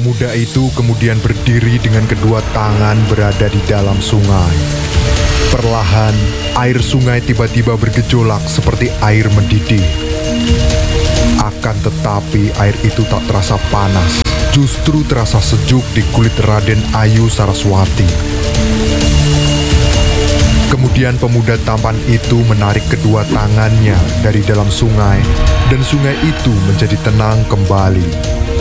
Pemuda itu kemudian berdiri dengan kedua tangan berada di dalam sungai. Perlahan, air sungai tiba-tiba bergejolak seperti air mendidih. Akan tetapi air itu tak terasa panas, justru terasa sejuk di kulit Raden Ayu Saraswati. Kemudian pemuda tampan itu menarik kedua tangannya dari dalam sungai, dan sungai itu menjadi tenang kembali.